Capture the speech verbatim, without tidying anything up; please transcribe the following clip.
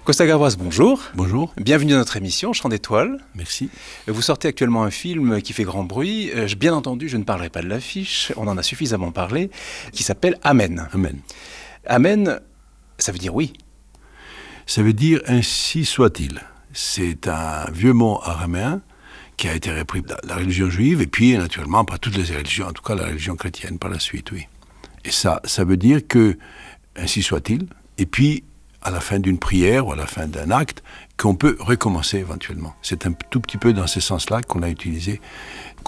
Costa Gavras, bonjour. Bonjour. Bienvenue dans notre émission Chant d'étoiles. Merci. Vous sortez actuellement un film qui fait grand bruit. Bien entendu, je ne parlerai pas de l'affiche, on en a suffisamment parlé, qui s'appelle Amen. Amen. Amen, ça veut dire oui. Ça veut dire ainsi soit-il. C'est un vieux mot araméen qui a été repris de la religion juive et puis naturellement par toutes les religions, en tout cas la religion chrétienne par la suite, oui. Et ça, ça veut dire que ainsi soit-il. Et puis à la fin d'une prière ou à la fin d'un acte, qu'on peut recommencer éventuellement. C'est un tout petit peu dans ce sens-là qu'on a utilisé